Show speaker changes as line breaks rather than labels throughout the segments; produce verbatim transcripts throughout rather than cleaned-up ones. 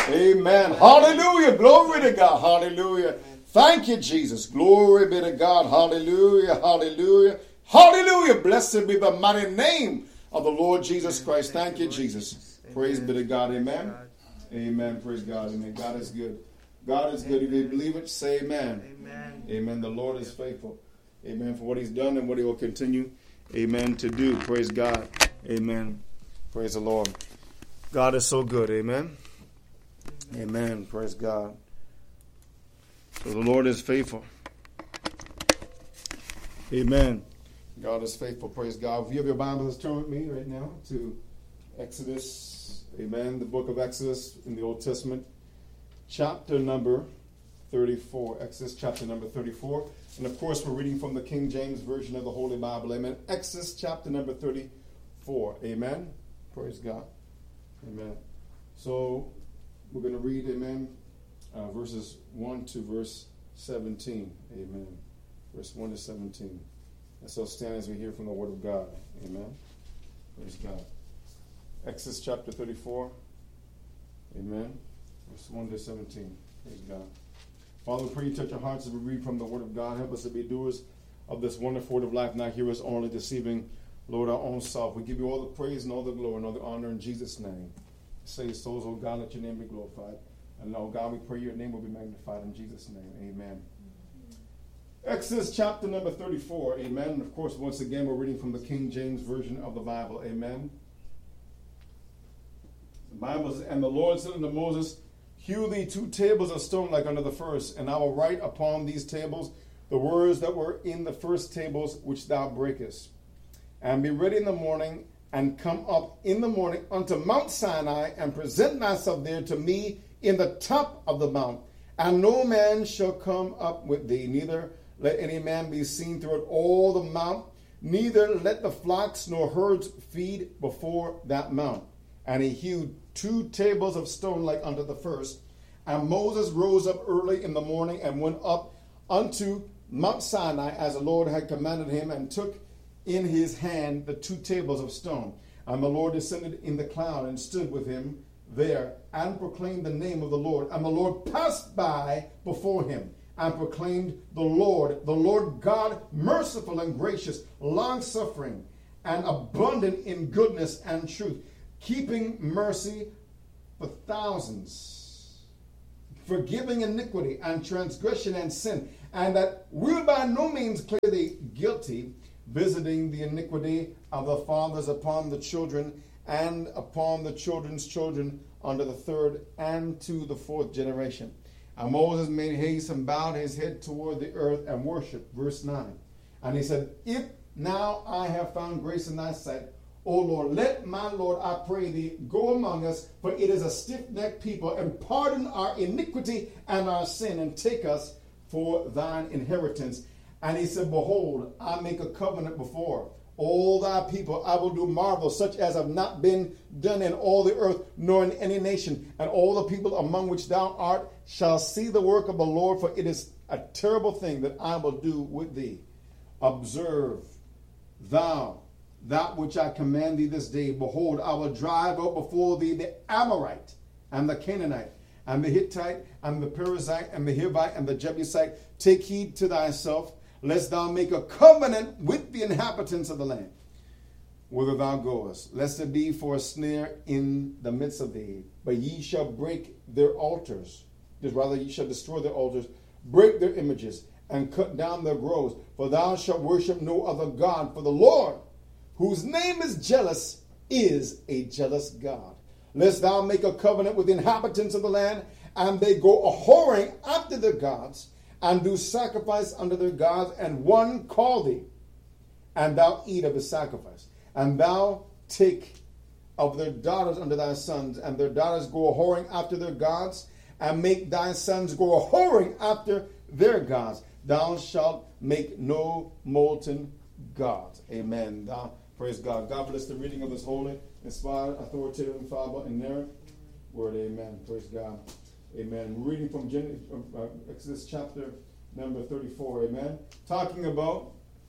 Amen. Hallelujah. Glory to God. Hallelujah. Thank you, Jesus. Glory be to God. Hallelujah. Hallelujah. Hallelujah. Blessed be the mighty name of the Lord Jesus Christ. Thank you, Jesus. Praise be to God. Amen. Amen. Praise God. Amen. God is good. God is good. If you believe it, say amen. Amen. Amen. The Lord is faithful. Amen. For what he's done and what he will continue, amen, to do. Praise God. Amen. Praise the Lord. God is so good. Amen. Amen. Praise God. So the Lord is faithful. Amen. God is faithful. Praise God. If you have your Bibles, turn with me right now to Exodus. Amen. The book of Exodus in the Old Testament. Chapter number thirty-four. Exodus chapter number thirty-four. And of course, we're reading from the King James Version of the Holy Bible. Amen. Exodus chapter number thirty-four. Amen. Praise God. Amen. So we're going to read, amen, uh, verses one to verse seventeen. Amen. Verse one to seventeen. And so stand as we hear from the Word of God. Amen. Praise God. Exodus chapter thirty-four. Amen. Verse one to seventeen. Praise God. Father, we pray you touch our hearts as we read from the Word of God. Help us to be doers of this wonderful Word of life, not hearers only, deceiving, Lord, our own self. We give you all the praise and all the glory and all the honor in Jesus' name. Say souls, oh God, let your name be glorified. And oh God, we pray your name will be magnified in Jesus' name. Amen. Exodus chapter number thirty-four. Amen. And of course, once again, we're reading from the King James Version of the Bible. Amen. The Bible says, and the Lord said unto Moses, hew thee two tables of stone like unto the first, and I will write upon these tables the words that were in the first tables which thou breakest. And be ready in the morning, and come up in the morning unto Mount Sinai, and present thyself there to me in the top of the mount. And no man shall come up with thee, neither let any man be seen throughout all the mount, neither let the flocks nor herds feed before that mount. And he hewed two tables of stone like unto the first. And Moses rose up early in the morning, and went up unto Mount Sinai, as the Lord had commanded him, and took in his hand the two tables of stone. And the Lord descended in the cloud, and stood with him there, and proclaimed the name of the Lord. And the Lord passed by before him, and proclaimed the Lord, the Lord God, merciful and gracious, long-suffering, and abundant in goodness and truth, keeping mercy for thousands, forgiving iniquity and transgression and sin, and that will by no means clear the guilty, visiting the iniquity of the fathers upon the children, and upon the children's children unto the third and to the fourth generation. And Moses made haste and bowed his head toward the earth and worshiped. Verse nine. And he said, if now I have found grace in thy sight, O Lord, let my Lord, I pray thee, go among us, for it is a stiff-necked people, and pardon our iniquity and our sin, and take us for thine inheritance. And he said, behold, I make a covenant before all thy people. I will do marvels such as have not been done in all the earth, nor in any nation. And all the people among which thou art shall see the work of the Lord, for it is a terrible thing that I will do with thee. Observe thou that which I command thee this day. Behold, I will drive out before thee the Amorite, and the Canaanite, and the Hittite, and the Perizzite, and the Hivite, and the Jebusite. Take heed to thyself, lest thou make a covenant with the inhabitants of the land, whither thou goest, lest it be for a snare in the midst of thee. But ye shall break their altars, just rather ye shall destroy their altars, break their images, and cut down their groves. For thou shalt worship no other God, for the Lord, whose name is jealous, is a jealous God. Lest thou make a covenant with the inhabitants of the land, and they go a-whoring after their gods, and do sacrifice unto their gods, and one call thee, and thou eat of his sacrifice. And thou take of their daughters unto thy sons, and their daughters go a-whoring after their gods, and make thy sons go a-whoring after their gods. Thou shalt make no molten gods. Amen. Thou, praise God. God bless the reading of this holy, inspired, authoritative, infallible, inerrant word. Amen. Praise God. Amen. We're reading from Gen- uh, Exodus chapter number thirty-four. Amen. Talking about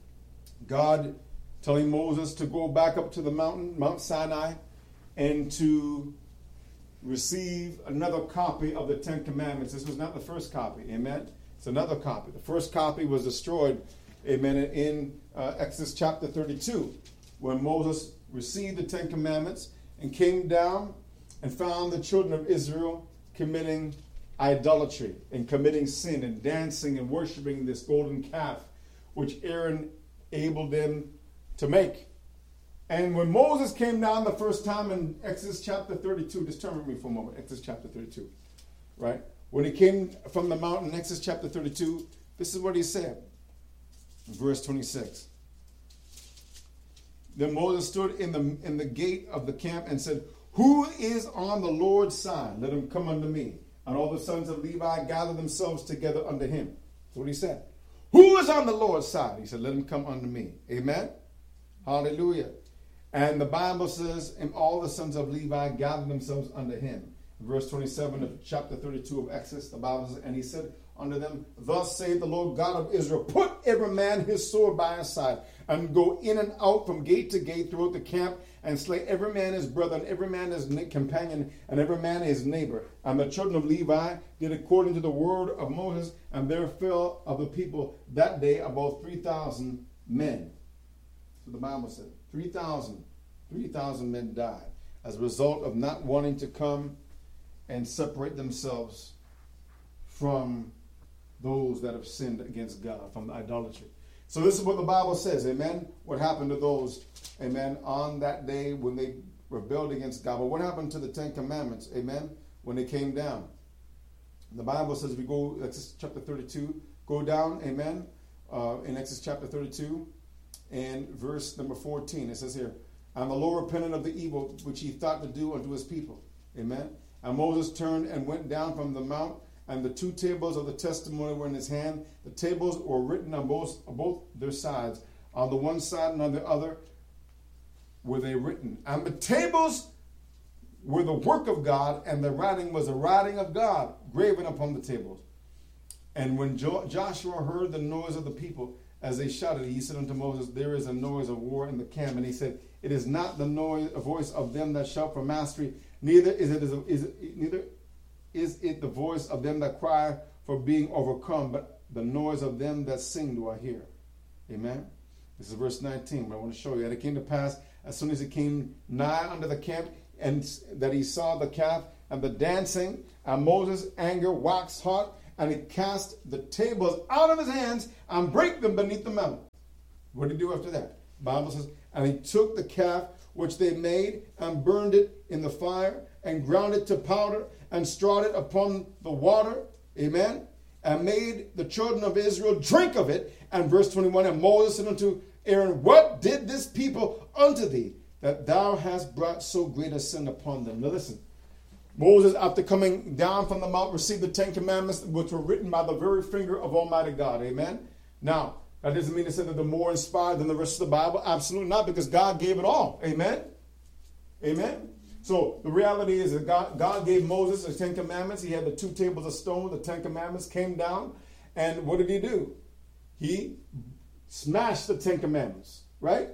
God telling Moses to go back up to the mountain, Mount Sinai, and to receive another copy of the Ten Commandments. This was not the first copy. Amen. It's another copy. The first copy was destroyed, amen, in uh, Exodus chapter thirty-two, when Moses received the Ten Commandments and came down and found the children of Israel committing idolatry and committing sin and dancing and worshiping this golden calf, which Aaron enabled them to make. And when Moses came down the first time in Exodus chapter thirty-two, just turn with me for a moment, Exodus chapter thirty-two, right? When he came from the mountain in Exodus chapter thirty-two, this is what he said, verse twenty-six. Then Moses stood in the, in the gate of the camp and said, "Who is on the Lord's side? Let him come unto me." And all the sons of Levi gathered themselves together unto him. That's what he said. Who is on the Lord's side? He said, "Let him come unto me." Amen? Hallelujah. And the Bible says, and all the sons of Levi gathered themselves unto him. Verse twenty-seven of chapter thirty-two of Exodus, the Bible says, and he said unto them, "Thus saith the Lord God of Israel, put every man his sword by his side, and go in and out from gate to gate throughout the camp, and slay every man his brother, and every man his companion, and every man his neighbor." And the children of Levi did according to the word of Moses, and there fell of the people that day about three thousand men. So the Bible said, three thousand. three thousand men died as a result of not wanting to come and separate themselves from those that have sinned against God, from idolatry. So this is what the Bible says, amen? What happened to those, amen, on that day when they rebelled against God? But what happened to the Ten Commandments, amen, when they came down? The Bible says, we go, Exodus chapter thirty-two, go down, amen, uh, in Exodus chapter thirty-two, and verse number fourteen, it says here, "And the Lord repented of the evil which he thought to do unto his people." Amen. "And Moses turned and went down from the mount, and the two tables of the testimony were in his hand. The tables were written on both, on both their sides. On the one side and on the other were they written. And the tables were the work of God, and the writing was the writing of God, graven upon the tables. And when jo- Joshua heard the noise of the people as they shouted, he said unto Moses, There is a noise of war in the camp. And he said, It is not the noise, a voice of them that shout for mastery, neither is it, is it neither is it the voice of them that cry for being overcome, but the noise of them that sing do I hear." Amen. This is verse nineteen, but I want to show you. And it came to pass, as soon as he came nigh unto the camp, and that he saw the calf and the dancing, and Moses' anger waxed hot, and he cast the tables out of his hands and brake them beneath the mountain. What did he do after that? The Bible says, "And he took the calf which they made and burned it in the fire and ground it to powder and strawed it upon the water." Amen. "And made the children of Israel drink of it." And verse twenty-one, "And Moses said unto Aaron, What did this people unto thee, that thou hast brought so great a sin upon them?" Now listen. Moses, after coming down from the mount, received the Ten Commandments, which were written by the very finger of Almighty God. Amen. Now, that doesn't mean to say that they're more inspired than the rest of the Bible. Absolutely not, because God gave it all. Amen. Amen. So the reality is that God, God gave Moses the Ten Commandments. He had the two tables of stone. The Ten Commandments came down. And what did he do? He smashed the Ten Commandments, right?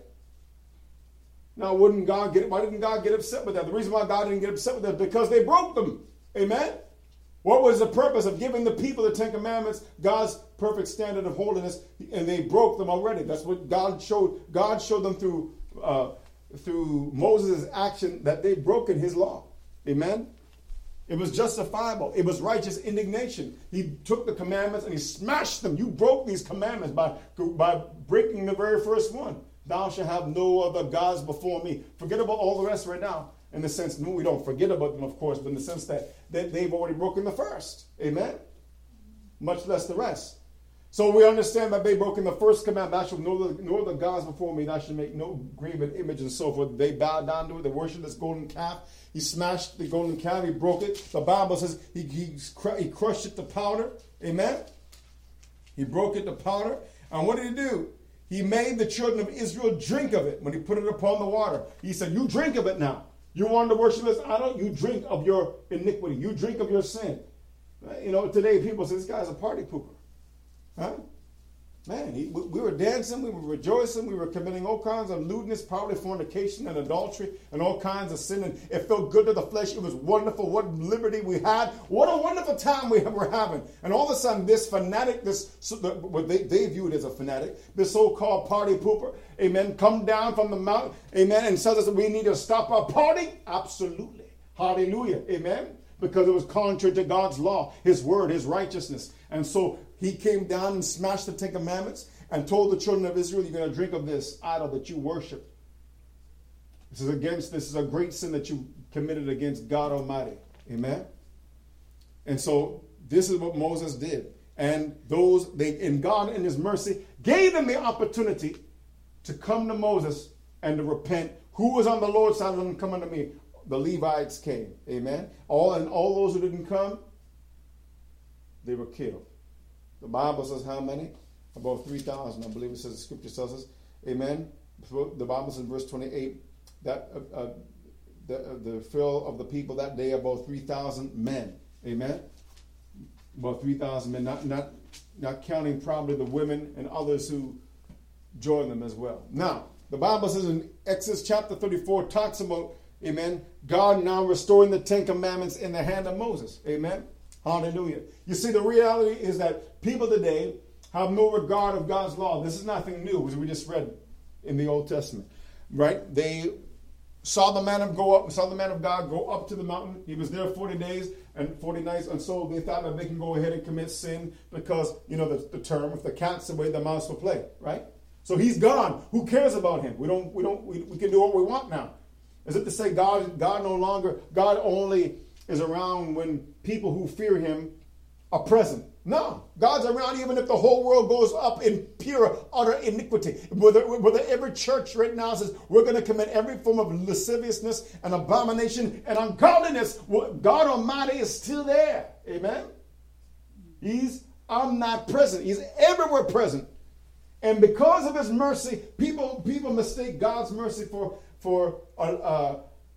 Now, wouldn't God get? Why didn't God get upset with that? The reason why God didn't get upset with that is because they broke them. Amen? What was the purpose of giving the people the Ten Commandments, God's perfect standard of holiness, and they broke them already? That's what God showed. God showed them through uh, through Moses' action that they've broken his law. Amen? It was justifiable. It was righteous indignation. He took the commandments and he smashed them. You broke these commandments by, by breaking the very first one. "Thou shalt have no other gods before me." Forget about all the rest right now. In the sense, no, we don't forget about them, of course, but in the sense that, that they've already broken the first. Amen? Much less the rest. So we understand that they've broken the first commandment. "Thou shalt no other, no other gods before me. Thou shalt make no graven image," and so forth. They bowed down to it. They worshiped this golden calf. He smashed the golden calf. He broke it. The Bible says he, he, he crushed it to powder. Amen? He broke it to powder. And what did he do? He made the children of Israel drink of it when he put it upon the water. He said, "You drink of it now. You want to worship this idol? You drink of your iniquity. You drink of your sin." You know, today people say, "This guy's a party pooper." Huh? Man, he, we, we were dancing, we were rejoicing, we were committing all kinds of lewdness, probably fornication and adultery and all kinds of sin. And it felt good to the flesh. It was wonderful. What liberty we had. What a wonderful time we were having. And all of a sudden, this fanatic, this what they, they view it as a fanatic, this so-called party pooper, amen, come down from the mountain, amen, and tells us that we need to stop our party. Absolutely. Hallelujah. Amen. Because it was contrary to God's law, his word, his righteousness. And so he came down and smashed the Ten Commandments and told the children of Israel, you're going to drink of this idol that you worship. This is against, this is a great sin that you committed against God Almighty. Amen. And so this is what Moses did. And those, they, and God in his mercy gave them the opportunity to come to Moses and to repent. Who was on the Lord's side of them coming to me? The Levites came. Amen. All and all those who didn't come, they were killed. The Bible says how many? About three thousand. I believe it says, the scripture tells us. Amen. The Bible says in verse twenty-eight that uh, uh, the, uh, the fill of the people that day, about three thousand men. Amen. About three thousand men, not, not, not counting probably the women and others who joined them as well. Now, the Bible says in Exodus chapter thirty-four, talks about, amen, God now restoring the Ten Commandments in the hand of Moses. Amen. Hallelujah. You see, the reality is that people today have no regard of God's law. This is nothing new, as we just read in the Old Testament. Right? They saw the man of go up, saw the man of God go up to the mountain. He was there forty days and forty nights, and so they thought that they can go ahead and commit sin because, you know, the, the term, if the cat's away, the mouse will play. Right? So he's gone. Who cares about him? We don't. We don't. We, we can do what we want now. Is it to say God? God no longer. God only is around when people who fear him are present. No, God's around even if the whole world goes up in pure, utter iniquity. Whether, whether every church right now says we're going to commit every form of lasciviousness and abomination and ungodliness, God Almighty is still there. Amen? He's omnipresent. He's everywhere present. And because of his mercy, people people mistake God's mercy for, for a, a,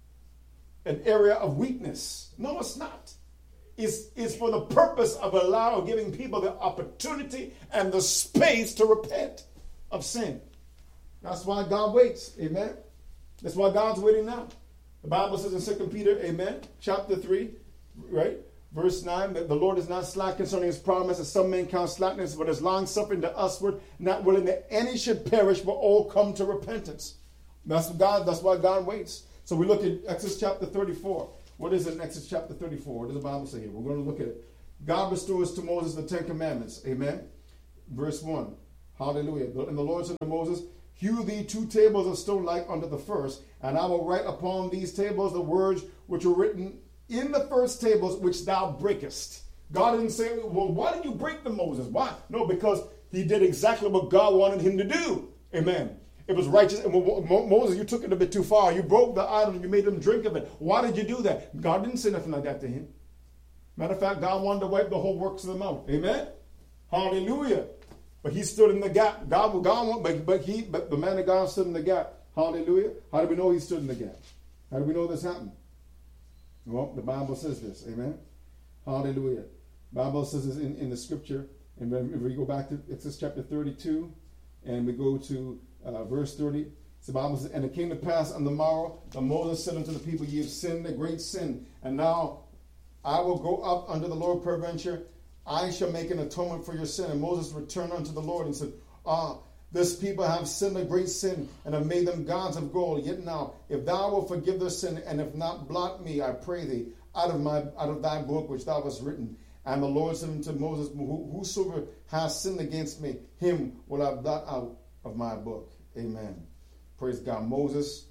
an area of weakness. No, it's not. It's, it's for the purpose of allowing, giving people the opportunity and the space to repent of sin. That's why God waits. Amen. That's why God's waiting now. The Bible says in Second Peter, amen, chapter three, right, verse nine, that the Lord is not slack concerning his promise, as some men count slackness, but is long-suffering to usward, not willing that any should perish, but all come to repentance. That's God. That's why God waits. So we look at Exodus chapter thirty-four. What is it in Exodus chapter thirty-four? What does the Bible say here? We're going to look at it. God restores to Moses the Ten Commandments. Amen. Verse one. Hallelujah. And the Lord said to Moses, hew thee two tables of stone like unto the first, and I will write upon these tables the words which were written in the first tables which thou breakest. God didn't say, well, why did you break them, Moses? Why? No, because he did exactly what God wanted him to do. Amen. It was righteous. And Moses, you took it a bit too far. You broke the idol and you made them drink of it. Why did you do that? God didn't say nothing like that to him. Matter of fact, God wanted to wipe the whole works of them out. Amen? Hallelujah. But he stood in the gap. God, God but, but he, but the man of God stood in the gap. Hallelujah. How do we know he stood in the gap? How do we know this happened? Well, the Bible says this. Amen? Hallelujah. The Bible says this in, in the scripture. And if we go back to Exodus chapter thirty-two, and we go to Uh, verse thirty, the Bible says, and it came to pass on the morrow that Moses said unto the people, ye have sinned a great sin, and now I will go up unto the Lord peradventure, I shall make an atonement for your sin. And Moses returned unto the Lord and said, ah, this people have sinned a great sin, and have made them gods of gold. Yet now, if thou wilt forgive their sin, and if not, blot me, I pray thee, out of my out of thy book which thou hast written. And the Lord said unto Moses, whosoever has sinned against me, him will I blot out of my book. Amen. Praise God. Moses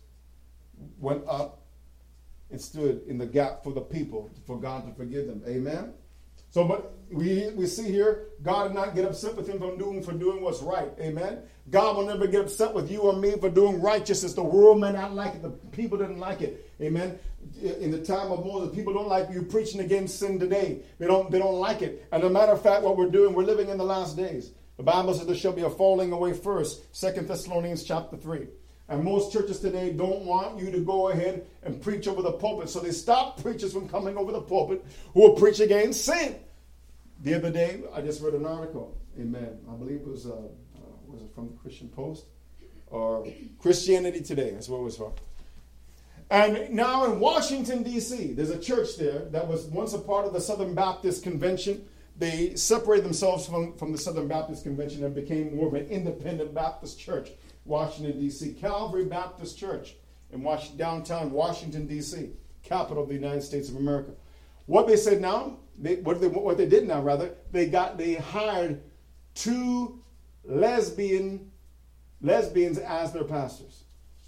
went up and stood in the gap for the people, for God to forgive them. Amen. So, but we we see here, God did not get upset with him for doing for doing what's right. Amen. God will never get upset with you or me for doing righteousness. The world may not like it. The people didn't like it. Amen. In the time of Moses, people don't like you preaching against sin today. They don't. They don't like it. And as a matter of fact, what we're doing, we're living in the last days. The Bible says there shall be a falling away first. Second Thessalonians chapter three. And most churches today don't want you to go ahead and preach over the pulpit. So they stop preachers from coming over the pulpit who will preach against sin. The other day, I just read an article. Amen. I believe it was uh, was it from the Christian Post? Or Christianity Today, that's what it was from. And now in Washington, D C, there's a church there that was once a part of the Southern Baptist Convention. They separated themselves from, from the Southern Baptist Convention and became more of an independent Baptist church. Washington, D C, Calvary Baptist Church in Was- downtown Washington, D C, capital of the United States of America. What they said now, they, what, they, what they did now, rather, they got they hired two lesbian lesbians as their pastors.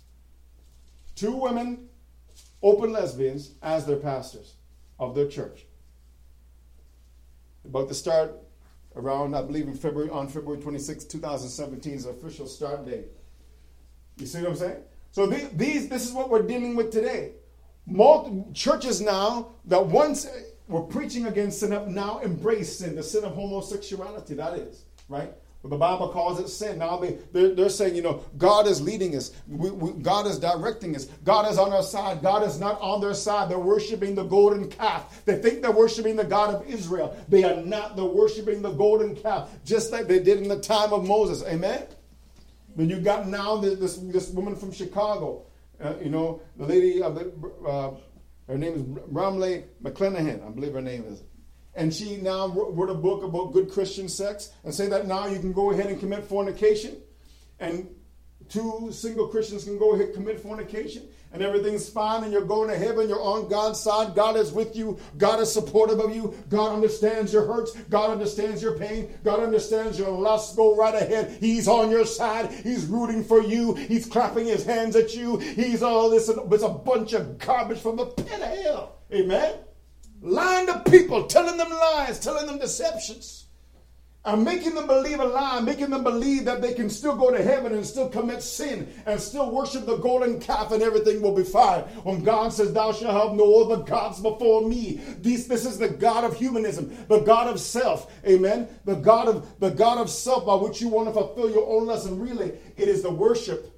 Two women, open lesbians, as their pastors of their church. About to start around, I believe, in February on February twenty-sixth, twenty seventeen is the official start date. You see what I'm saying? So the, these, this is what we're dealing with today. Multi, churches now that once were preaching against sin have now embraced sin, the sin of homosexuality, that is, right? Well, the Bible calls it sin. Now they, they're, they're saying, you know, God is leading us. We, we, God is directing us. God is on our side. God is not on their side. They're worshiping the golden calf. They think they're worshiping the God of Israel. They are not. They're worshiping the golden calf, just like they did in the time of Moses. Amen? Then you got now this, this woman from Chicago. Uh, you know, the lady, uh, uh, her name is Ramley McClanahan, I believe her name is. And she now wrote a book about good Christian sex and say that now you can go ahead and commit fornication. And two single Christians can go ahead and commit fornication. And everything's fine and you're going to heaven. You're on God's side. God is with you. God is supportive of you. God understands your hurts. God understands your pain. God understands your lust. Go right ahead. He's on your side. He's rooting for you. He's clapping his hands at you. He's all this. It's a bunch of garbage from the pit of hell. Amen? Lying to people, telling them lies, telling them deceptions. And making them believe a lie, making them believe that they can still go to heaven and still commit sin and still worship the golden calf and everything will be fine. When God says, thou shalt have no other gods before me. This, this is the God of humanism, the God of self. Amen. The God of the God of self by which you want to fulfill your own lesson. Really, it is the worship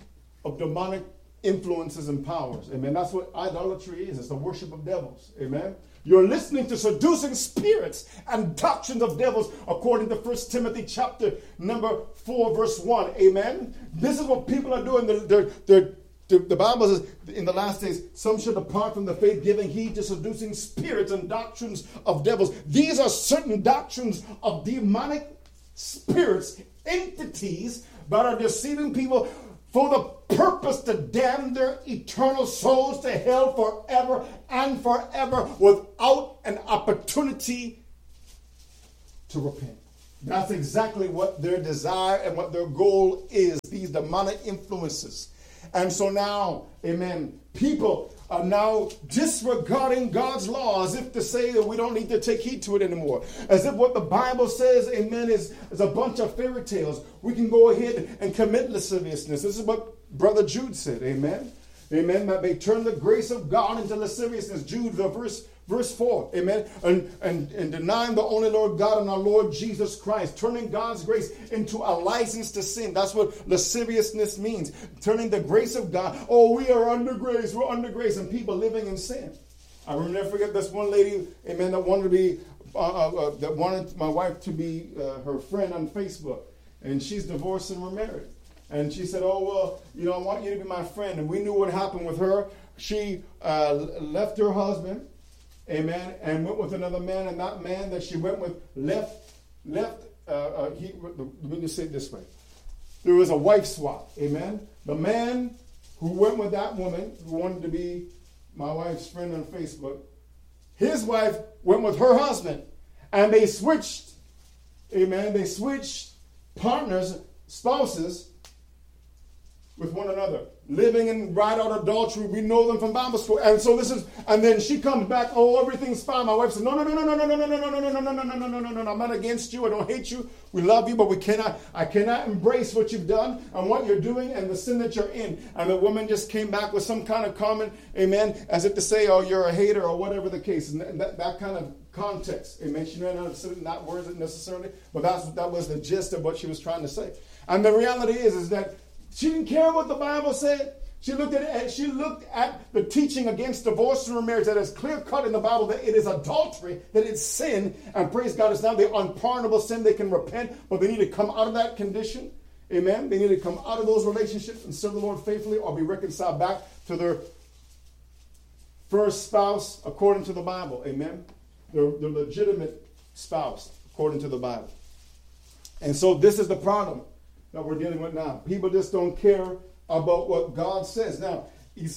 of demonic influences and powers. Amen. That's what idolatry is. It's the worship of devils. Amen. You're listening to seducing spirits and doctrines of devils according to First Timothy chapter number four, verse one. Amen. This is what people are doing. They're, they're, they're, the Bible says in the last days, some shall depart from the faith, giving heed to seducing spirits and doctrines of devils. These are certain doctrines of demonic spirits, entities that are deceiving people for the purpose to damn their eternal souls to hell forever and forever without an opportunity to repent. That's exactly what their desire and what their goal is, these demonic influences. And so now, amen, people are now disregarding God's law as if to say that we don't need to take heed to it anymore. As if what the Bible says, amen, is, is a bunch of fairy tales. We can go ahead and commit lasciviousness. This is what Brother Jude said, amen. Amen, that they turn the grace of God into lasciviousness. Jude, the verse Verse four, amen, and, and, and denying the only Lord God and our Lord Jesus Christ, turning God's grace into a license to sin. That's what lasciviousness means, turning the grace of God. Oh, we are under grace, we're under grace, and people living in sin. I will never forget this one lady, amen, that wanted to be, uh, uh, that wanted my wife to be uh, her friend on Facebook, and she's divorced and remarried. And she said, oh, well, you know, I want you to be my friend. And we knew what happened with her. She uh, left her husband, amen, and went with another man, and that man that she went with left, left, uh, uh, he, let me say it this way. There was a wife swap, amen. The man who went with that woman, who wanted to be my wife's friend on Facebook, his wife went with her husband, and they switched, amen, they switched partners, spouses, with one another, living in right out adultery. We know them from Bible school. And so this is, and then she comes back, oh, everything's fine. My wife says, no, no, no, no, no, no, no, no, no, no, no, no, no, no, no, no, no, no, no, I'm not against you. I don't hate you. We love you, but we cannot, I cannot embrace what you've done and what you're doing and the sin that you're in. And the woman just came back with some kind of comment, amen, as if to say, oh, you're a hater or whatever the case. And that, that kind of context, amen. She ran out of certain, not words necessarily, but that's, that was the gist of what she was trying to say. And the reality is, is that she didn't care what the Bible said. She looked at it, she looked at the teaching against divorce and remarriage that is clear cut in the Bible that it is adultery, that it's sin, and praise God, it's not the unpardonable sin. They can repent, but they need to come out of that condition. Amen. They need to come out of those relationships and serve the Lord faithfully or be reconciled back to their first spouse according to the Bible. Amen. Their, their legitimate spouse according to the Bible. And so this is the problem that we're dealing with now. People just don't care about what God says. Now,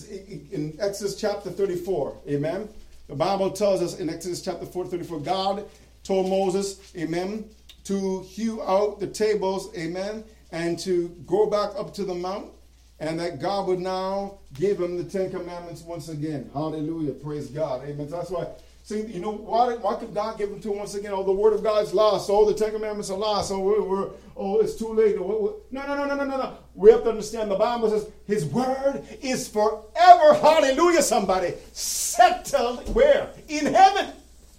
in Exodus chapter thirty-four, amen, the Bible tells us in Exodus chapter four, thirty-four, God told Moses, amen, to hew out the tables, amen, and to go back up to the mount, and that God would now give him the Ten Commandments once again. Hallelujah. Praise God. Amen. So that's why, see, you know, why, why could God give them to him once again? Oh, the Word of God's lost. Oh, the Ten Commandments are lost. Oh, we're, we're, oh it's too late. No, no, no, no, no, no, no. We have to understand the Bible says his Word is forever. Hallelujah, somebody. Settled where? In heaven.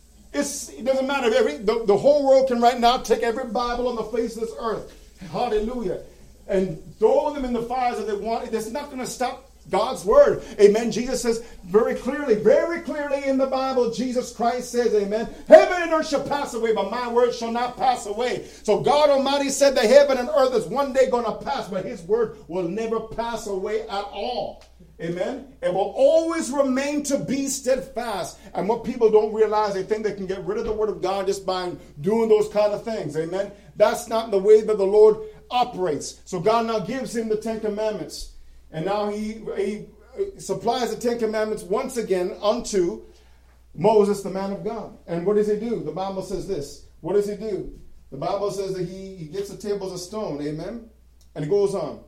It's, it doesn't matter. Every, the, the whole world can right now take every Bible on the face of this earth. Hallelujah. And throw them in the fires if they want. It's not going to stop God's word. Amen. Jesus says very clearly, very clearly in the Bible, Jesus Christ says, amen, heaven and earth shall pass away, but my word shall not pass away. So God Almighty said that heaven and earth is one day going to pass, but his word will never pass away at all. Amen. It will always remain to be steadfast. And what people don't realize, they think they can get rid of the word of God just by doing those kind of things. Amen. That's not the way that the Lord operates. So God now gives him the Ten Commandments. And now he, he supplies the Ten Commandments once again unto Moses, the man of God. And what does he do? The Bible says this. What does he do? The Bible says that he, he gets the tables of stone. Amen. And it goes on.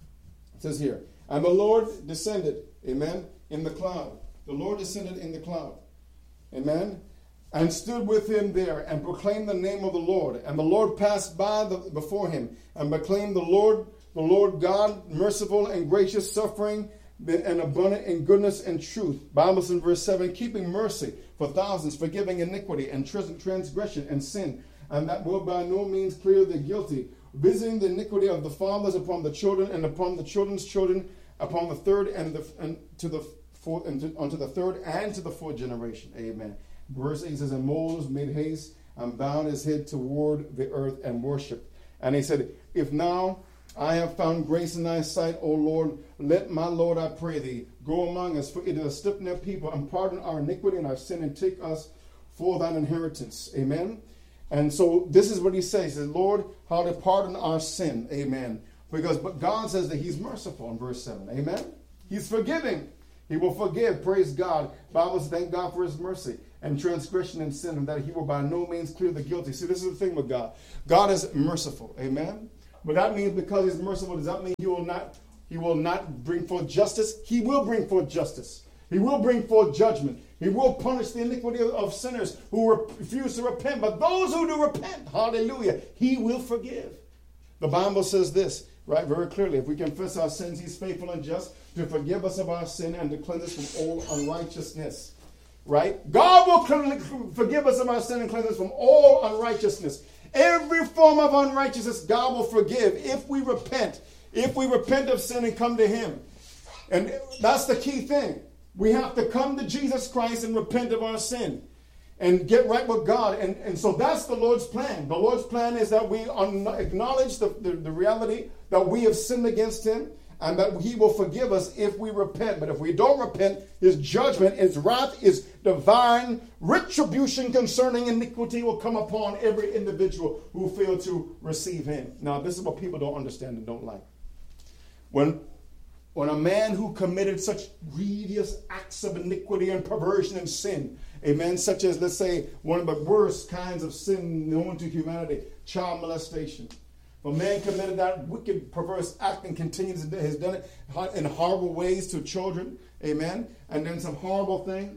It says here, and the Lord descended, amen, in the cloud. The Lord descended in the cloud, amen, and stood with him there and proclaimed the name of the Lord. And the Lord passed by the, before him and proclaimed the Lord, the Lord God, merciful and gracious, suffering and abundant in goodness and truth. Bible says in verse seven, keeping mercy for thousands, forgiving iniquity and transgression and sin, and that will by no means clear the guilty, visiting the iniquity of the fathers upon the children and upon the children's children, upon the third and the and to the fourth and to, unto the third and to the fourth generation. Amen. Verse eight says, and Moses made haste and bowed his head toward the earth and worshipped. And he said, if now I have found grace in thy sight, O Lord, let my Lord, I pray thee, go among us, for it is a stiff-necked people, and pardon our iniquity and our sin, and take us for thine inheritance. Amen. And so this is what he says. He says, Lord, how to pardon our sin. Amen. Because but God says that he's merciful in verse seven. Amen. He's forgiving. He will forgive. Praise God. Bible says, thank God for his mercy and transgression and sin, and that he will by no means clear the guilty. See, this is the thing with God. God is merciful. Amen. But that means because he's merciful, does that mean he will not, he will not bring forth justice? He will bring forth justice. He will bring forth judgment. He will punish the iniquity of, of sinners who refuse to repent. But those who do repent, hallelujah, he will forgive. The Bible says this, right, very clearly. If we confess our sins, he's faithful and just to forgive us of our sin and to cleanse us from all unrighteousness. Right? God will forgive us of our sin and cleanse us from all unrighteousness. Every form of unrighteousness, God will forgive if we repent. If we repent of sin and come to him. And that's the key thing. We have to come to Jesus Christ and repent of our sin and get right with God. And, and so that's the Lord's plan. The Lord's plan is that we un- acknowledge the, the, the reality that we have sinned against him and that he will forgive us if we repent. But if we don't repent, his judgment, his wrath, his divine retribution concerning iniquity will come upon every individual who failed to receive him. Now, this is what people don't understand and don't like. When When a man who committed such grievous acts of iniquity and perversion and sin, amen, such as, let's say, one of the worst kinds of sin known to humanity, child molestation. If a man committed that wicked, perverse act and continues to has done it in horrible ways to children, amen, and then some horrible thing,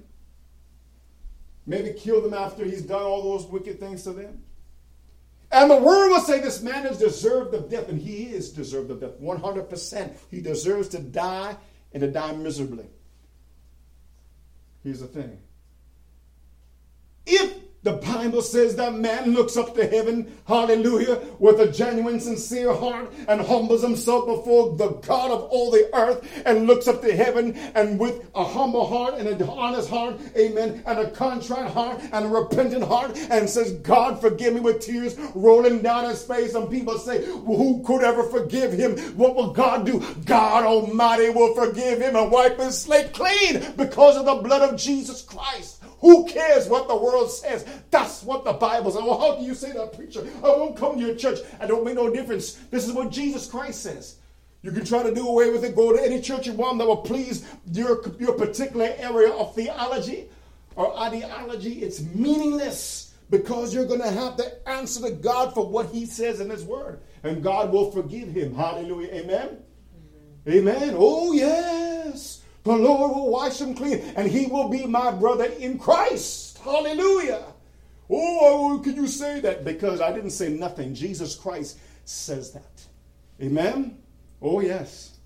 maybe kill them after he's done all those wicked things to them. And the word will say this man is deserved of death, and he is deserved of death. one hundred percent. He deserves to die and to die miserably. Here's the thing. If The Bible says that man looks up to heaven, hallelujah, with a genuine, sincere heart and humbles himself before the God of all the earth and looks up to heaven and with a humble heart and an honest heart, amen, and a contrite heart and a repentant heart and says, God, forgive me, with tears rolling down his face. And people say, well, who could ever forgive him? What will God do? God Almighty will forgive him and wipe his slate clean because of the blood of Jesus Christ. Who cares what the world says? That's what the Bible says. Well, how can you say that, preacher? I won't come to your church. I don't make no difference. This is what Jesus Christ says. You can try to do away with it. Go to any church you want that will please your, your particular area of theology or ideology. It's meaningless because you're going to have to answer to God for what he says in his word. And God will forgive him. Hallelujah. Amen? Amen. Amen. Oh, yes. The Lord will wash him clean, and he will be my brother in Christ. Hallelujah. Oh, can you say that? Because I didn't say nothing. Jesus Christ says that. Amen? Oh, yes.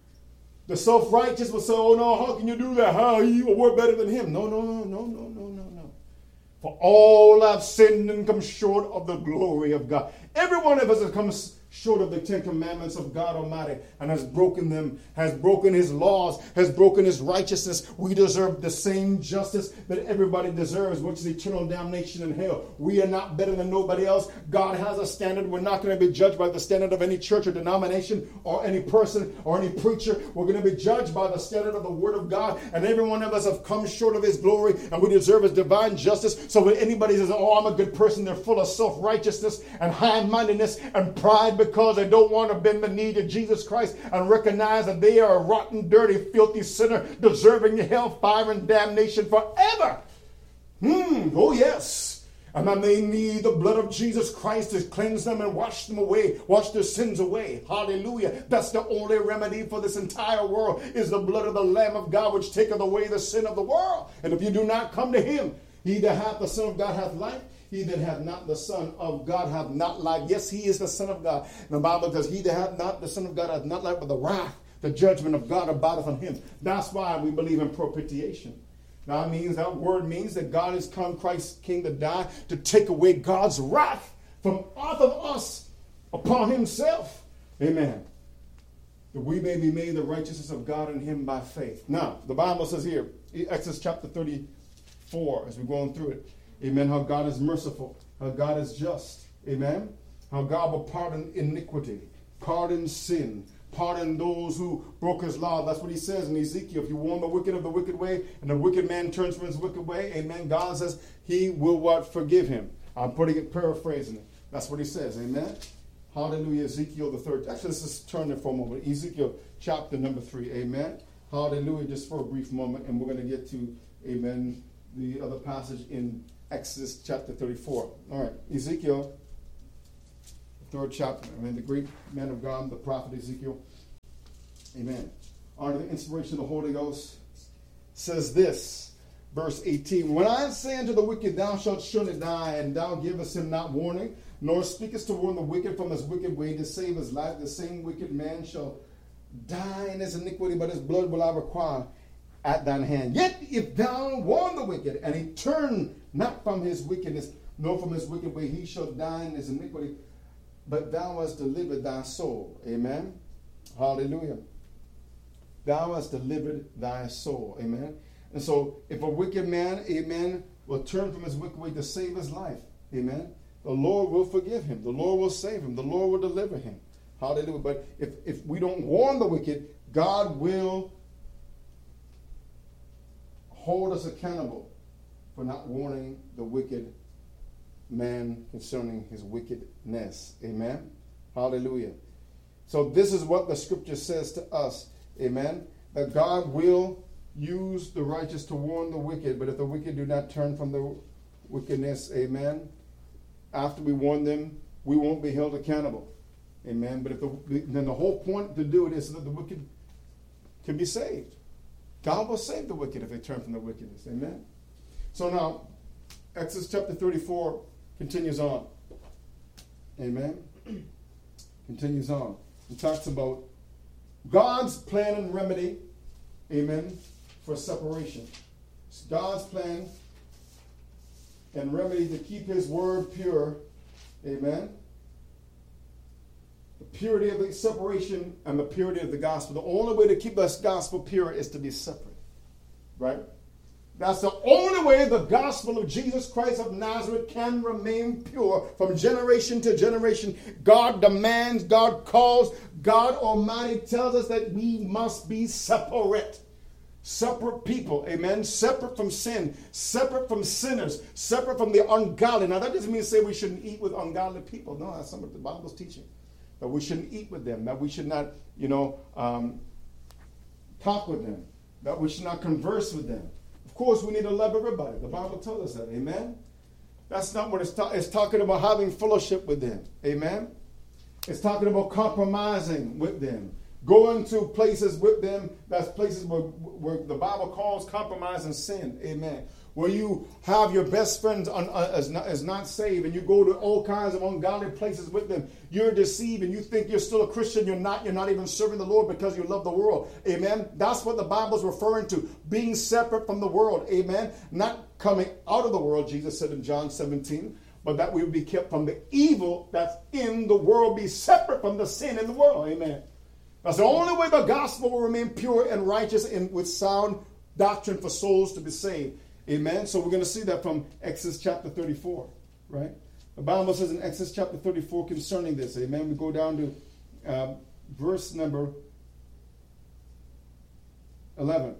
The self-righteous will say, oh, no, how can you do that? How you are better than him? No, no, no, no, no, no, no, no. For all have sinned and come short of the glory of God. Every one of us has come short of the Ten Commandments of God Almighty and has broken them, has broken his laws, has broken his righteousness. We deserve the same justice that everybody deserves, which is eternal damnation in hell. We are not better than nobody else. God has a standard. We're not going to be judged by the standard of any church or denomination or any person or any preacher. We're going to be judged by the standard of the Word of God. And every one of us have come short of his glory, and we deserve his divine justice. So when anybody says, oh, I'm a good person, they're full of self-righteousness and high-mindedness and pride, because they don't want to bend the knee to Jesus Christ and recognize that they are a rotten, dirty, filthy sinner deserving hellfire and damnation forever. Hmm. Oh, yes. And then they need the blood of Jesus Christ to cleanse them and wash them away, wash their sins away. Hallelujah. That's the only remedy for this entire world, is the blood of the Lamb of God, which taketh away the sin of the world. And if you do not come to him, he that hath the Son of God hath life. He that hath not the Son of God hath not life. Yes, he is the Son of God. And the Bible says, he that hath not the Son of God hath not life, but the wrath, the judgment of God abideth on him. That's why we believe in propitiation. That means, that word means that God has come, Christ came to die to take away God's wrath from off of us upon himself. Amen. That we may be made the righteousness of God in him by faith. Now, the Bible says here, Exodus chapter thirty-four, as we're going through it. Amen. How God is merciful. How God is just. Amen. How God will pardon iniquity, pardon sin, pardon those who broke his law. That's what he says in Ezekiel. If you warn the wicked of the wicked way, and the wicked man turns from his wicked way, amen, God says he will what? Forgive him. I'm putting it, paraphrasing it. That's what he says. Amen. Hallelujah. Ezekiel the third. Actually, let's just turn there for a moment. Ezekiel chapter number three. Amen. Hallelujah. Just for a brief moment, and we're going to get to, amen, the other passage in Exodus chapter thirty-four. All right, Ezekiel, the third chapter. I mean, the great man of God, the prophet Ezekiel. Amen. Under the inspiration of the Holy Ghost, says this, verse eighteen. When I say unto the wicked, thou shalt surely die, and thou givest him not warning, nor speakest to warn the wicked from his wicked way to save his life, the same wicked man shall die in his iniquity, but his blood will I require at thine hand. Yet if thou warn the wicked, and he turn not from his wickedness, nor from his wicked way, he shall die in his iniquity, but thou hast delivered thy soul. Amen. Hallelujah. Thou hast delivered thy soul. Amen. And so if a wicked man, amen, will turn from his wicked way to save his life, amen, the Lord will forgive him. The Lord will save him. The Lord will deliver him. Hallelujah. But if, if we don't warn the wicked, God will hold us accountable for not warning the wicked man concerning his wickedness. Amen. Hallelujah. So this is what the scripture says to us. Amen. That God will use the righteous to warn the wicked, but if the wicked do not turn from the wickedness, amen, after we warn them, we won't be held accountable. Amen. But if the, then the whole point to do it is so that the wicked can be saved. God will save the wicked if they turn from the wickedness. Amen. So now, Exodus chapter thirty-four continues on. Amen. Continues on. It talks about God's plan and remedy, amen, for separation. It's God's plan and remedy to keep his word pure. Amen. The purity of the separation and the purity of the gospel. The only way to keep this gospel pure is to be separate. Right? That's the only way the gospel of Jesus Christ of Nazareth can remain pure from generation to generation. God demands, God calls, God Almighty tells us that we must be separate. Separate people, amen? Separate from sin, separate from sinners, separate from the ungodly. Now that doesn't mean to say we shouldn't eat with ungodly people. No, that's something the Bible's teaching. That we shouldn't eat with them, that we should not, you know, um, talk with them, that we should not converse with them. Of course, we need to love everybody. The Bible tells us that. Amen? That's not what it's talking. It's talking about having fellowship with them. Amen? It's talking about compromising with them. Going to places with them. That's places where, where the Bible calls compromise and sin. Amen? Where you have your best friends un, uh, as, not, as not saved, and you go to all kinds of ungodly places with them. You're deceived and you think you're still a Christian. You're not. You're not even serving the Lord because you love the world. Amen. That's what the Bible's referring to. Being separate from the world. Amen. Not coming out of the world, Jesus said in John seventeen, but that we would be kept from the evil that's in the world. Be separate from the sin in the world. Amen. That's the only way the gospel will remain pure and righteous and with sound doctrine for souls to be saved. Amen. So we're going to see that from Exodus chapter thirty-four, right? The Bible says in Exodus chapter thirty-four concerning this. Amen. We go down to uh, verse number eleven.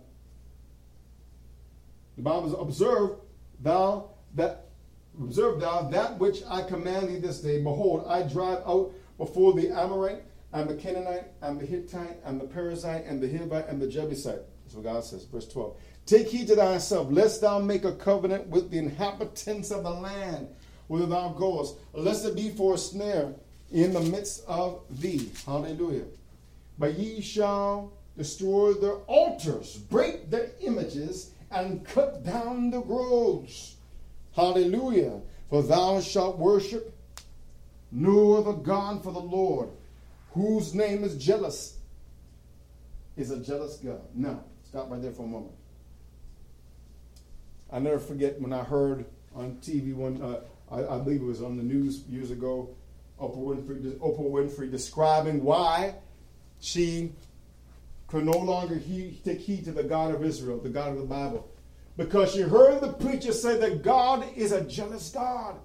The Bible says, observe thou that observe thou that which I command thee this day. Behold, I drive out before the Amorite and the Canaanite and the Hittite and the Perizzite and the Hivite and the Jebusite. That's what God says. Verse twelve. Take heed to thyself, lest thou make a covenant with the inhabitants of the land whither thou goest, lest it be for a snare in the midst of thee. Hallelujah. But ye shall destroy their altars, break their images, and cut down the groves. Hallelujah. For thou shalt worship no other God, for the Lord, whose name is jealous, is a jealous God. Now, stop right there for a moment. I never forget when I heard on T V one, uh, I, I believe it was on the news years ago, Oprah Winfrey, Oprah Winfrey describing why she could no longer he, take heed to the God of Israel, the God of the Bible. Because she heard the preacher say that God is a jealous God.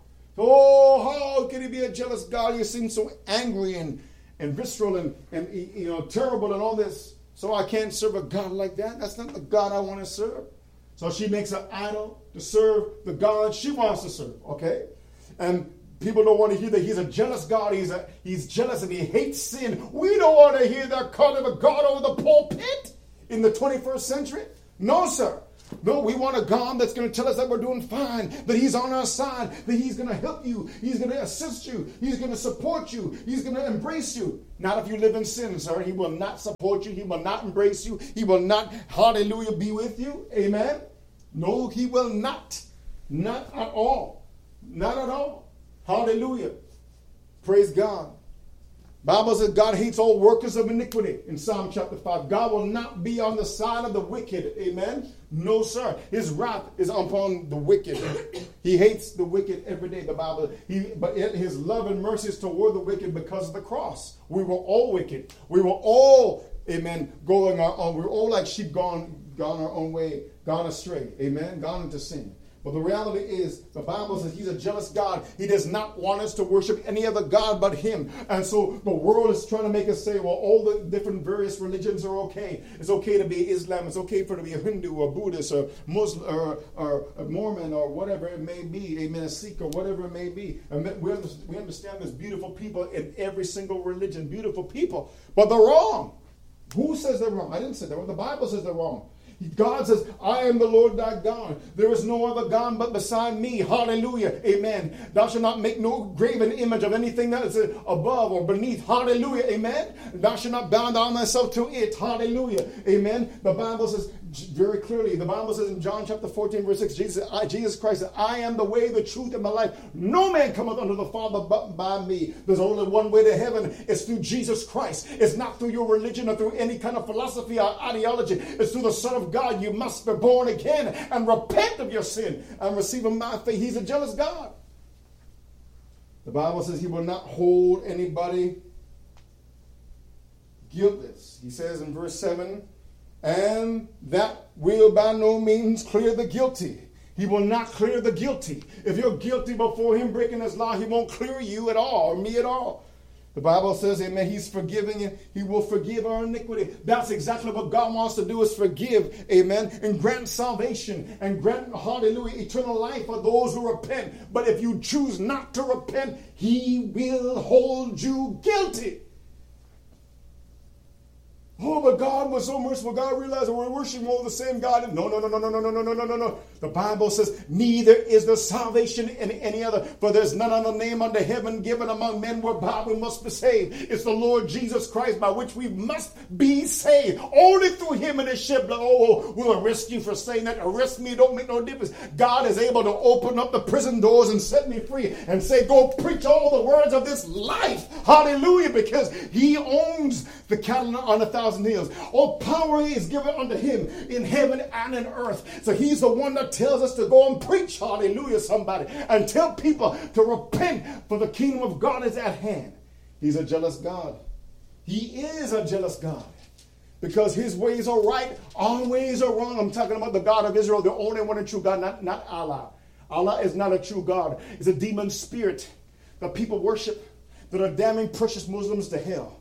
Oh, how can he be a jealous God? You seem so angry and, and visceral and, and you know terrible and all this. So I can't serve a God like that. That's not the God I want to serve. So she makes an idol to serve the God she wants to serve, okay? And people don't want to hear that he's a jealous God. He's a, he's jealous and he hates sin. We don't want to hear that calling of a God over the pulpit in the twenty-first century. No, sir. No, we want a God that's going to tell us that we're doing fine, that he's on our side, that he's going to help you, he's going to assist you, he's going to support you, he's going to embrace you. Not if you live in sin, sir. He will not support you. He will not embrace you. He will not, hallelujah, be with you. Amen. No, he will not. Not at all. Not at all. Hallelujah. Praise God. Bible says God hates all workers of iniquity in Psalm chapter five. God will not be on the side of the wicked. Amen. No, sir. His wrath is upon the wicked. He hates the wicked every day. The Bible, he, but his love and mercy is toward the wicked because of the cross. We were all wicked. We were all, amen, going our own. We were all like sheep gone, gone our own way, gone astray. Amen. Gone into sin. But the reality is, the Bible says he's a jealous God. He does not want us to worship any other God but him. And so the world is trying to make us say, well, all the different various religions are okay. It's okay to be Islam. It's okay for to be a Hindu or Buddhist or Muslim or, or a Mormon or whatever it may be. Amen. A Sikh or whatever it may be. And we understand there's beautiful people in every single religion. Beautiful people. But they're wrong. Who says they're wrong? I didn't say they're wrong. The Bible says they're wrong. God says, I am the Lord thy God. There is no other God but beside me. Hallelujah. Amen. Thou shalt not make no graven image of anything that is above or beneath. Hallelujah. Amen. Thou shalt not bow down thyself to it. Hallelujah. Amen. The Bible says, very clearly. The Bible says in John chapter fourteen, verse six, Jesus, I, Jesus Christ said, I am the way, the truth, and the life. No man cometh unto the Father but by me. There's only one way to heaven. It's through Jesus Christ. It's not through your religion or through any kind of philosophy or ideology. It's through the Son of God. You must be born again and repent of your sin and receive him by faith. He's a jealous God. The Bible says he will not hold anybody guiltless. He says in verse seven, and that will by no means clear the guilty. He will not clear the guilty. If you're guilty before him breaking his law, he won't clear you at all, or me at all. The Bible says, amen, he's forgiving you. He will forgive our iniquity. That's exactly what God wants to do, is forgive, amen, and grant salvation and grant, hallelujah, eternal life for those who repent. But if you choose not to repent, he will hold you guilty. Oh, but God was so merciful. God realized that we're worshiping all the same God. No, no, no, no, no, no, no, no, no, no, no, no. The Bible says, neither is there salvation in any other, for there's none other name under heaven given among men whereby we must be saved. It's the Lord Jesus Christ by which we must be saved. Only through him and his shed blood. Oh, we'll arrest you for saying that. Arrest me, don't make no difference. God is able to open up the prison doors and set me free and say, go preach all the words of this life. Hallelujah, because he owns the cattle on a thousand hills. All power is given unto him in heaven and in earth. So he's the one that tells us to go and preach, hallelujah, somebody, and tell people to repent, for the kingdom of God is at hand. He's a jealous God. He is a jealous God, because his ways are right, our ways are wrong. I'm talking about the God of Israel, the only one and true God, not, not Allah. Allah is not a true God. It's a demon spirit that people worship, that are damning precious Muslims to hell.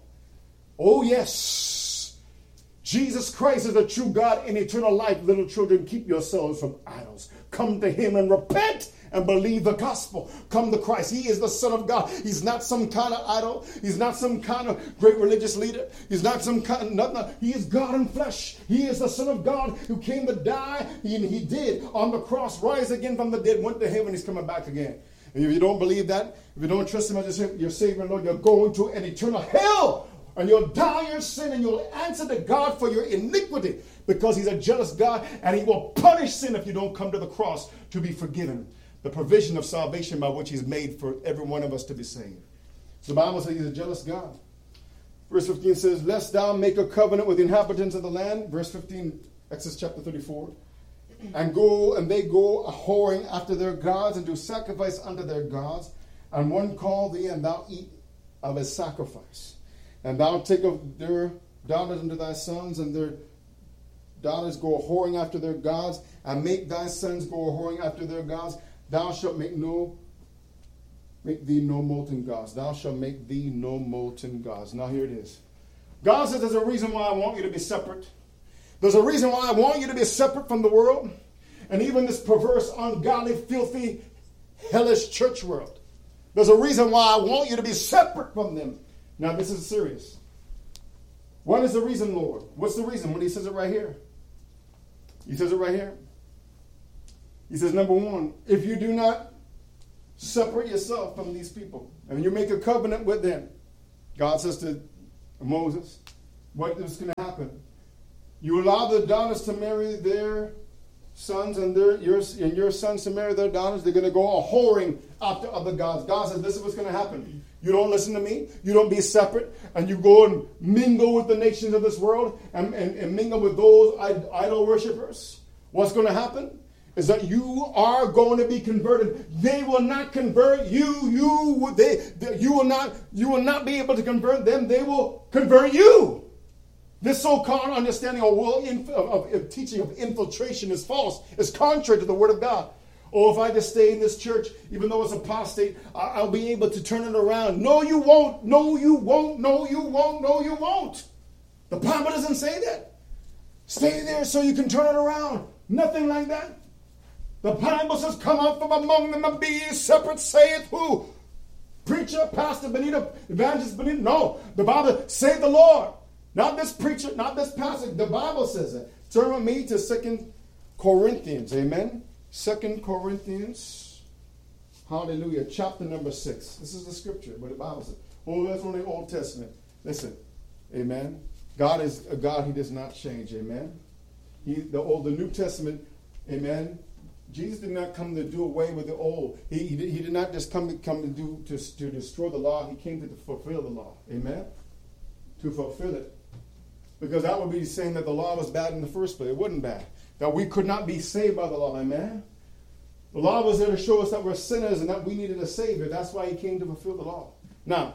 Oh, yes. Jesus Christ is the true God in eternal life. Little children, keep yourselves from idols. Come to him and repent and believe the gospel. Come to Christ. He is the Son of God. He's not some kind of idol. He's not some kind of great religious leader. He's not some kind of nothing. He is God in flesh. He is the Son of God who came to die. He, he did on the cross, rise again from the dead, went to heaven. He's coming back again. And if you don't believe that, if you don't trust him as your Savior and Lord, you're going to an eternal hell. And you'll die your sin and you'll answer to God for your iniquity, because he's a jealous God and he will punish sin if you don't come to the cross to be forgiven. The provision of salvation by which he's made for every one of us to be saved. The Bible says he's a jealous God. Verse fifteen says, lest thou make a covenant with the inhabitants of the land. Verse fifteen, Exodus chapter thirty-four. And go, and they go a whoring after their gods and do sacrifice unto their gods. And one call thee, and thou eat of his sacrifice. And thou take of their daughters unto thy sons, and their daughters go a whoring after their gods, and make thy sons go a whoring after their gods. Thou shalt make no make thee no molten gods. Thou shalt make thee no molten gods. Now here it is. God says there's a reason why I want you to be separate. There's a reason why I want you to be separate from the world, and even this perverse, ungodly, filthy, hellish church world. There's a reason why I want you to be separate from them. Now, this is serious. What is the reason, Lord? What's the reason? When he says it right here. He says it right here. He says, number one, if you do not separate yourself from these people, and you make a covenant with them, God says to Moses, what is going to happen? You allow the daughters to marry their sons, and their your, and your sons to marry their daughters. They're going to go a whoring after other gods. God says, this is what's going to happen. You don't listen to me. You don't be separate. And you go and mingle with the nations of this world and, and, and mingle with those idol worshipers. What's going to happen is that you are going to be converted. They will not convert you. You, they, they, you, will not, you will not be able to convert them. They will convert you. This so-called understanding of, world inf- of, of teaching of infiltration is false. It's contrary to the Word of God. Oh, if I just stay in this church, even though it's apostate, I'll be able to turn it around. No, you won't. No, you won't. No, you won't. No, you won't. The Bible doesn't say that. Stay there so you can turn it around. Nothing like that. The Bible says, come out from among them and be ye separate, saith who? Preacher, Pastor Benito, Evangelist Benito. No, the Bible, say the Lord. Not this preacher, not this pastor. The Bible says it. Turn with me to Second Corinthians. Amen. Second Corinthians, hallelujah, chapter number six. This is the scripture, but the Bible says, oh, that's only Old Testament. Listen, amen. God is a God, he does not change, amen. He, the old, the New Testament, amen. Jesus did not come to do away with the old. He, he, he did not just come to come to do to, to destroy the law. He came to fulfill the law. Amen. To fulfill it. Because that would be saying that the law was bad in the first place. It wasn't bad. That we could not be saved by the law. Amen. The law was there to show us that we're sinners and that we needed a Savior. That's why he came to fulfill the law. Now,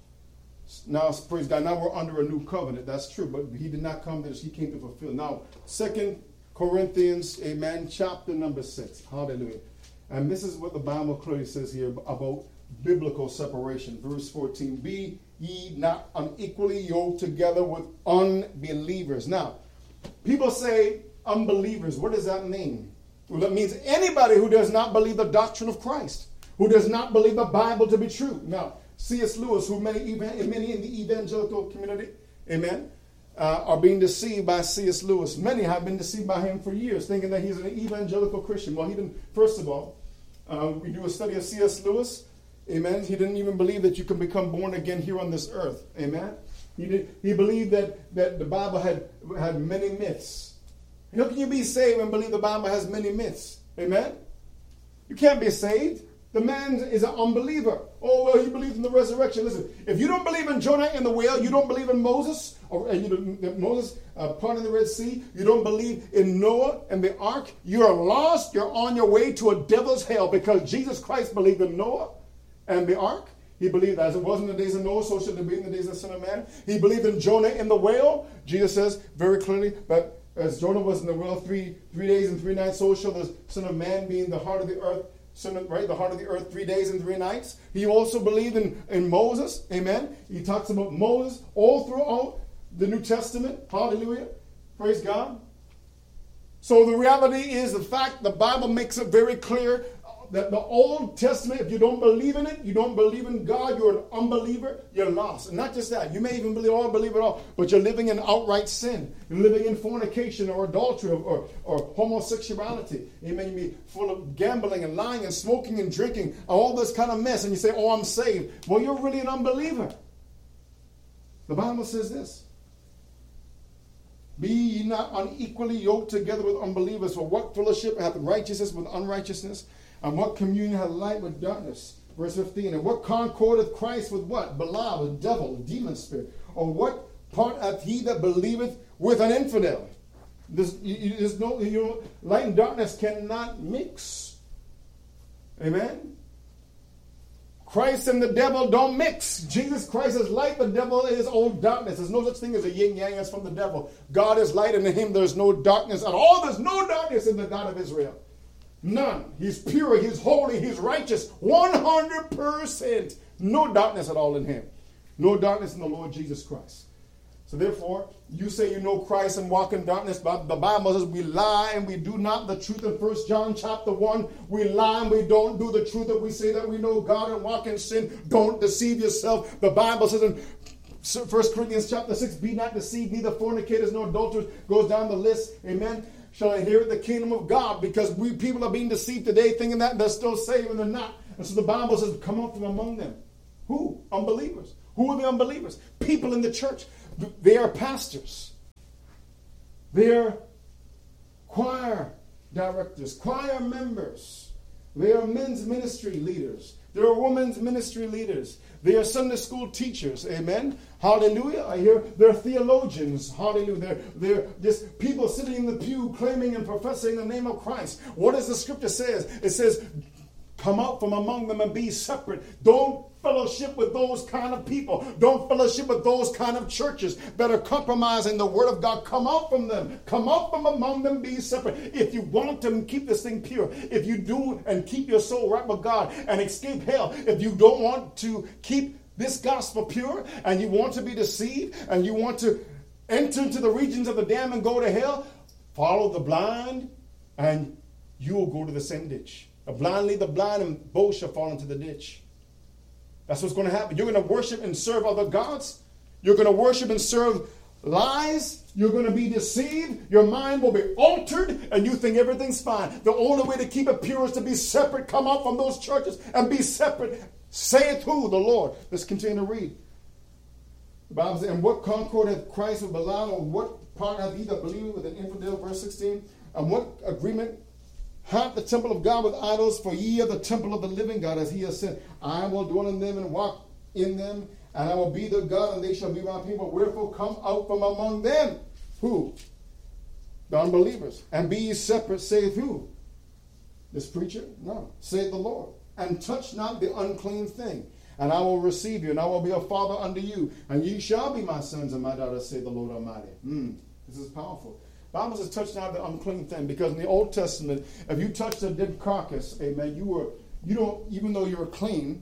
now praise God, now we're under a new covenant. That's true. But he did not come to this. He came to fulfill. Now, Second Corinthians, amen, chapter number six. Hallelujah. And this is what the Bible clearly says here about biblical separation. Verse fourteen, be ye not unequally yoked together with unbelievers. Now, people say unbelievers. What does that mean? Well, that means anybody who does not believe the doctrine of Christ, who does not believe the Bible to be true. Now, C S Lewis, who many, many in the evangelical community, amen, uh, are being deceived by C S Lewis. Many have been deceived by him for years, thinking that he's an evangelical Christian. Well, he didn't, first of all, uh, we do a study of C S Lewis, amen. He didn't even believe that you can become born again here on this earth, amen. He did, he believed that, that the Bible had, had many myths. How can you be saved and believe the Bible has many myths? Amen? You can't be saved. The man is an unbeliever. Oh, well, he believes in the resurrection. Listen, if you don't believe in Jonah and the whale, you don't believe in Moses, or and you know, Moses uh, parting the Red Sea, you don't believe in Noah and the ark, you're lost. You're on your way to a devil's hell because Jesus Christ believed in Noah and the ark. He believed as it was in the days of Noah, so shall it be in the days of the Son of Man. He believed in Jonah and the whale. Jesus says very clearly that as Jonah was in the whale three three days and three nights, so shall the Son of Man be in the heart of the earth, son of, right? The heart of the earth three days and three nights. He also believed in, in Moses. Amen. He talks about Moses all throughout the New Testament. Hallelujah. Praise God. So the reality is the fact the Bible makes it very clear that the Old Testament, if you don't believe in it, you don't believe in God, you're an unbeliever, you're lost. And not just that, you may even believe all, believe it all, but you're living in outright sin. You're living in fornication or adultery or, or, or homosexuality. Amen. You may be full of gambling and lying and smoking and drinking, all this kind of mess, and you say, oh, I'm saved. Well, you're really an unbeliever. The Bible says this. Be ye not unequally yoked together with unbelievers, for what fellowship hath righteousness with unrighteousness? And what communion hath light with darkness? Verse fifteen. And what concord hath Christ with what? Belial, with devil, demon spirit. Or what part hath he that believeth with an infidel? There's, you, there's no, you know, light and darkness cannot mix. Amen? Christ and the devil don't mix. Jesus Christ is light, the devil is old darkness. There's no such thing as a yin-yang as from the devil. God is light, and in him there's no darkness at all. There's no darkness in the God of Israel. None. He's pure, he's holy, he's righteous. one hundred percent. No darkness at all in him. No darkness in the Lord Jesus Christ. So therefore, you say you know Christ and walk in darkness, but the Bible says we lie and we do not the truth. In First John chapter one, we lie and we don't do the truth. That we say that we know God and walk in sin. Don't deceive yourself. The Bible says in First Corinthians chapter six, be not deceived, neither fornicators nor adulterers. Goes down the list. Amen. Shall inherit the kingdom of God, because we people are being deceived today thinking that they're still saved and they're not. And so the Bible says, come out from among them. Who? Unbelievers. Who are the unbelievers? People in the church. They are pastors. They are choir directors, choir members. They are men's ministry leaders. They are women's ministry leaders. They are Sunday school teachers. Amen. Hallelujah. I hear they're theologians. Hallelujah. They're, they're just people sitting in the pew claiming and professing the name of Christ. What does the scripture says? It says, come out from among them and be separate. Don't fellowship with those kind of people. Don't fellowship with those kind of churches that are compromising the word of God. Come out from them. Come out from among them. Be separate. If you want to keep this thing pure, if you do and keep your soul right with God and escape hell, if you don't want to keep this gospel pure and you want to be deceived and you want to enter into the regions of the damned and go to hell, follow the blind and you will go to the same ditch. The blind lead the blind, and both shall fall into the ditch. That's what's going to happen. You're going to worship and serve other gods. You're going to worship and serve lies. You're going to be deceived. Your mind will be altered, and you think everything's fine. The only way to keep it pure is to be separate. Come out from those churches and be separate. Saith who? The Lord. Let's continue to read. The Bible says, and what concord hath Christ with Belial, or what part have ye that believe with an infidel, verse sixteen? And what agreement hath the temple of God with idols? For ye are the temple of the living God, as he has said, I will dwell in them and walk in them, and I will be their God, and they shall be my people. Wherefore come out from among them. Who? The unbelievers. And be ye separate, saith who? This preacher? No. Saith the Lord. And touch not the unclean thing. And I will receive you, and I will be a father unto you. And ye shall be my sons and my daughters, saith the Lord Almighty. Mm, this is powerful. The Bible says touch not the unclean thing. Because in the Old Testament, if you touched a dead carcass, amen, you were, you don't, even though you were clean,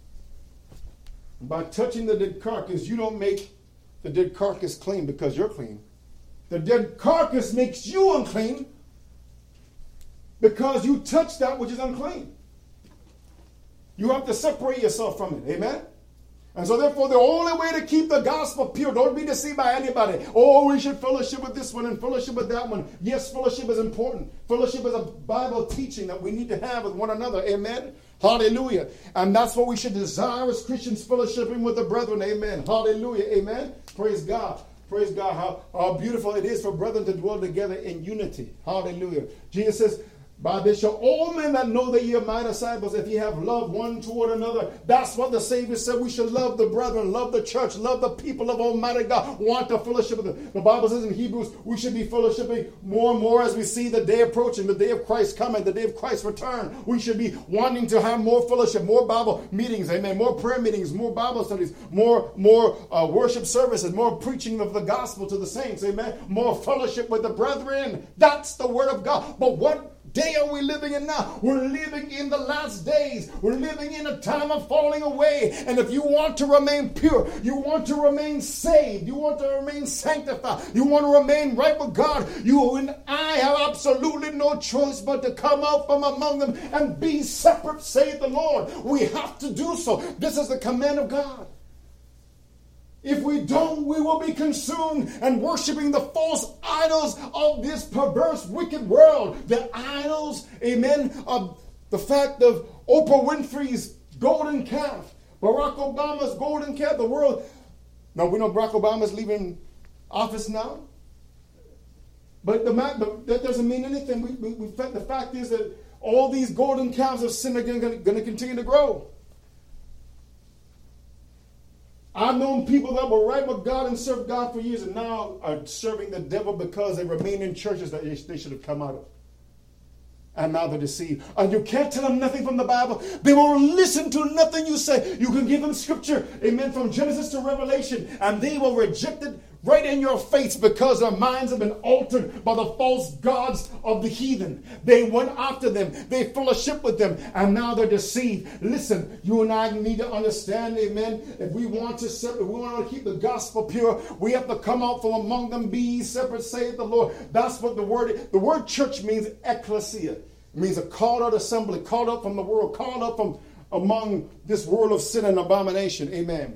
by touching the dead carcass, you don't make the dead carcass clean because you're clean. The dead carcass makes you unclean because you touch that which is unclean. You have to separate yourself from it. Amen? And so therefore, the only way to keep the gospel pure, don't be deceived by anybody. Oh, we should fellowship with this one and fellowship with that one. Yes, fellowship is important. Fellowship is a Bible teaching that we need to have with one another. Amen? Hallelujah. And that's what we should desire as Christians, fellowshipping with the brethren. Amen. Hallelujah. Amen. Praise God. Praise God. How, how beautiful it is for brethren to dwell together in unity. Hallelujah. Jesus says, by this shall all men that know that ye are my disciples, if ye have love one toward another. That's what the Savior said. We should love the brethren, love the church, love the people of Almighty God. Want to fellowship with them. The Bible says in Hebrews, we should be fellowshipping more and more as we see the day approaching, the day of Christ coming, the day of Christ's return. We should be wanting to have more fellowship, more Bible meetings, amen, more prayer meetings, more Bible studies, more, more uh, worship services, more preaching of the gospel to the saints, amen, more fellowship with the brethren. That's the word of God. But what day are we living in now? We're living in the last days. We're living in a time of falling away. And if you want to remain pure, you want to remain saved, you want to remain sanctified, you want to remain right with God, you and I have absolutely no choice but to come out from among them and be separate, saith the Lord. We have to do so. This is the command of God. If we don't, we will be consumed and worshiping the false idols of this perverse, wicked world. The idols, amen, of the fact of Oprah Winfrey's golden calf, Barack Obama's golden calf, the world. Now, we know Barack Obama's leaving office now. But, the, but that doesn't mean anything. We, we, we, the fact is that all these golden calves of sin are going to continue to grow. I've known people that were right with God and served God for years and now are serving the devil because they remain in churches that they should have come out of. And now they're deceived. And you can't tell them nothing from the Bible. They will listen to nothing you say. You can give them scripture, amen, from Genesis to Revelation, and they will reject it right in your face because their minds have been altered by the false gods of the heathen. They went after them. They fellowship with them, and now they're deceived. Listen, you and I need to understand, amen, if we want to separate, if we want to keep the gospel pure, we have to come out from among them, be ye separate, saith the Lord. That's what the word, the word church means ecclesia. It means a called out assembly, called out from the world, called out from among this world of sin and abomination. Amen.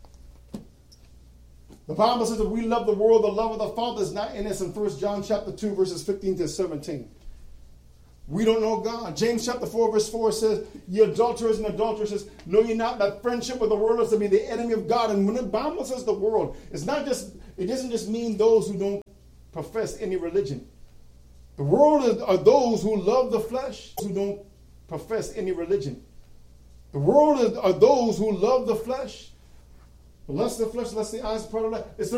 The Bible says that we love the world, the love of the Father is not in us in First John chapter two, verses fifteen to seventeen. We don't know God. James chapter four, verse four says, ye adulterers and adulteresses, know ye not that friendship with the world is to be the enemy of God. And when the Bible says the world, it's not just, it doesn't just mean those who don't profess any religion. The world are those who love the flesh, who don't profess any religion. The world are those who love the flesh. Lust of the flesh, lust of the eyes, part of life. It's the